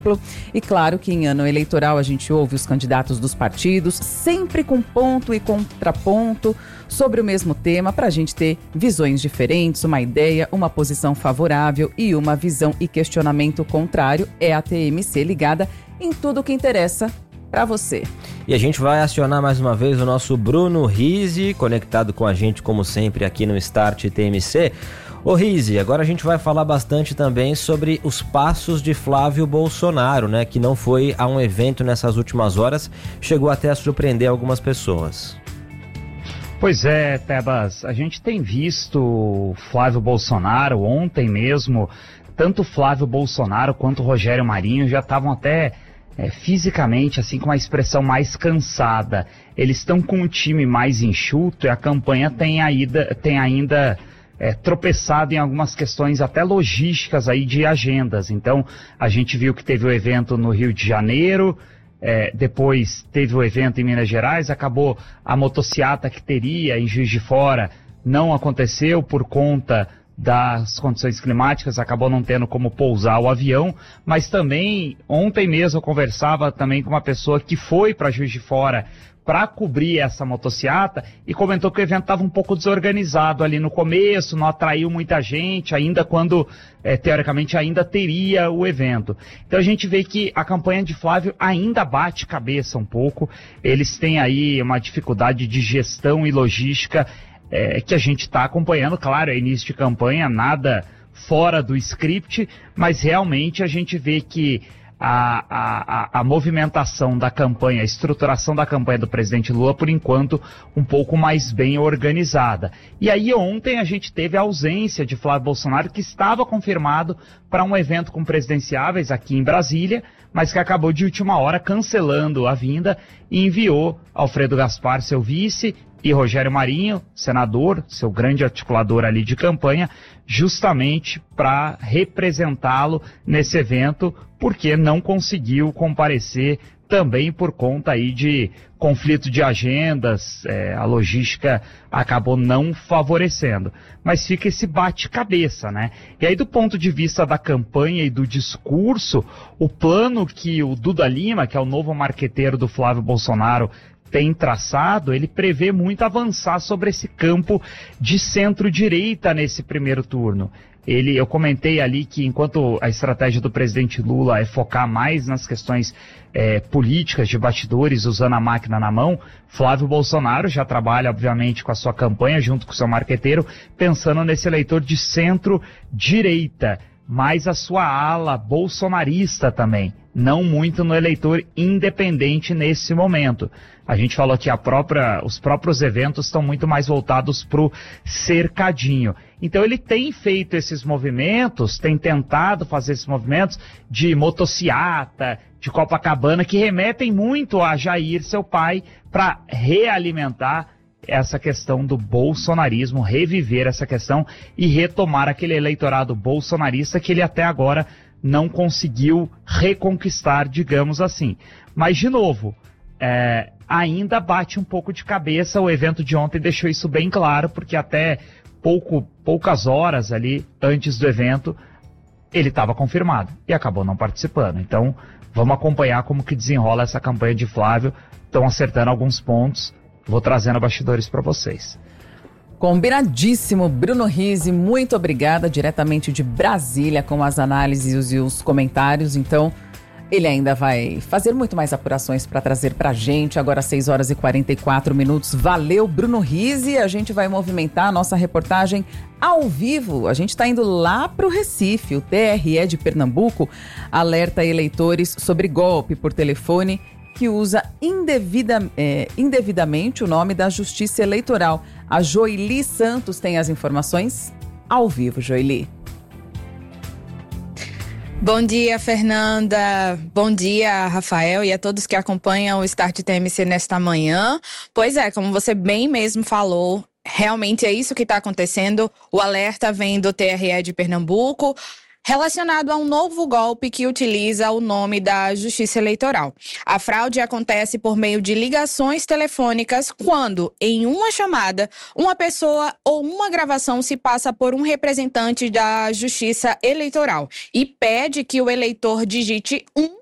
E claro que em ano eleitoral a gente ouve os candidatos dos partidos, sempre com ponto e contraponto sobre o mesmo tema, para a gente ter visões diferentes, uma ideia, uma posição favorável e uma visão e questionamento contrário. É a TMC ligada em tudo que interessa para você. E a gente vai acionar mais uma vez o nosso Bruno Rizzi, conectado com a gente como sempre aqui no Start TMC. Ô Rizzi, agora a gente vai falar bastante também sobre os passos de Flávio Bolsonaro, né? Que não foi a um evento nessas últimas horas, chegou até a surpreender algumas pessoas. Pois é, Tebas, a gente tem visto Flávio Bolsonaro, ontem mesmo, tanto Flávio Bolsonaro quanto Rogério Marinho já estavam até fisicamente, assim, com uma expressão mais cansada. Eles estão com um time mais enxuto e a campanha tem ainda tropeçado em algumas questões até logísticas aí de agendas. Então, a gente viu que teve o evento no Rio de Janeiro, depois teve o evento em Minas Gerais, acabou a motociata que teria em Juiz de Fora, não aconteceu por conta das condições climáticas, acabou não tendo como pousar o avião, mas também, ontem mesmo eu conversava também com uma pessoa que foi para Juiz de Fora para cobrir essa motociata e comentou que o evento estava um pouco desorganizado ali no começo, não atraiu muita gente, ainda quando, teoricamente, ainda teria o evento. Então a gente vê que a campanha de Flávio ainda bate cabeça um pouco, eles têm aí uma dificuldade de gestão e logística que a gente está acompanhando. Claro, é início de campanha, nada fora do script, mas realmente a gente vê que a movimentação da campanha, a estruturação da campanha do presidente Lula, por enquanto, um pouco mais bem organizada. E aí ontem a gente teve a ausência de Flávio Bolsonaro, que estava confirmado para um evento com presidenciáveis aqui em Brasília, mas que acabou de última hora cancelando a vinda e enviou Alfredo Gaspar, seu vice, e Rogério Marinho, senador, seu grande articulador ali de campanha, justamente para representá-lo nesse evento, porque não conseguiu comparecer também por conta aí de conflito de agendas, a logística acabou não favorecendo. Mas fica esse bate-cabeça, né? E aí, do ponto de vista da campanha e do discurso, o plano que o Duda Lima, que é o novo marqueteiro do Flávio Bolsonaro, tem traçado, ele prevê muito avançar sobre esse campo de centro-direita nesse primeiro turno. Eu comentei ali que enquanto a estratégia do presidente Lula é focar mais nas questões políticas de bastidores, usando a máquina na mão, Flávio Bolsonaro já trabalha, obviamente, com a sua campanha, junto com o seu marqueteiro, pensando nesse eleitor de centro-direita, mas a sua ala bolsonarista também, não muito no eleitor independente nesse momento. A gente falou que os próprios eventos estão muito mais voltados para o cercadinho. Então ele tem feito esses movimentos, tem tentado fazer esses movimentos de motociata, de Copacabana, que remetem muito a Jair, seu pai, para realimentar essa questão do bolsonarismo, reviver essa questão e retomar aquele eleitorado bolsonarista que ele até agora não conseguiu reconquistar, digamos assim. Mas, de novo, ainda bate um pouco de cabeça. O evento de ontem deixou isso bem claro, porque até poucas horas ali antes do evento ele estava confirmado e acabou não participando. Então, vamos acompanhar como que desenrola essa campanha de Flávio. Estão acertando alguns pontos. Vou trazendo bastidores para vocês. Combinadíssimo, Bruno Rizzi, muito obrigada, diretamente de Brasília, com as análises e os comentários. Então, ele ainda vai fazer muito mais apurações para trazer para a gente, agora 6 horas e 44 minutos. Valeu, Bruno Rizzi. A gente vai movimentar a nossa reportagem ao vivo. A gente está indo lá para o Recife. O TRE de Pernambuco alerta eleitores sobre golpe por telefone que usa indevidamente o nome da Justiça Eleitoral. A Joili Santos tem as informações ao vivo. Joili. Bom dia, Fernanda. Bom dia, Rafael, e a todos que acompanham o Start TMC nesta manhã. Pois é, como você bem mesmo falou, realmente é isso que está acontecendo. O alerta vem do TRE de Pernambuco. Relacionado a um novo golpe que utiliza o nome da Justiça Eleitoral. A fraude acontece por meio de ligações telefônicas quando, em uma chamada, uma pessoa ou uma gravação se passa por um representante da Justiça Eleitoral e pede que o eleitor digite